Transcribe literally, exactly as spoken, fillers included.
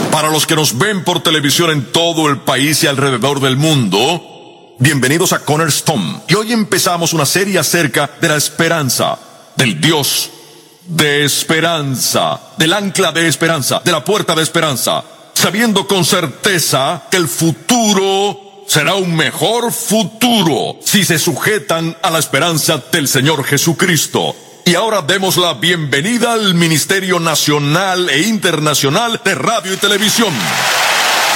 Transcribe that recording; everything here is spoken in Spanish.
Para los que nos ven por televisión en todo el país y alrededor del mundo, bienvenidos a Cornerstone. Y hoy empezamos una serie acerca de la esperanza, del Dios de esperanza, del ancla de esperanza, de la puerta de esperanza, sabiendo con certeza que el futuro será un mejor futuro si se sujetan a la esperanza del Señor Jesucristo. Y ahora demos la bienvenida al Ministerio Nacional e Internacional de Radio y Televisión.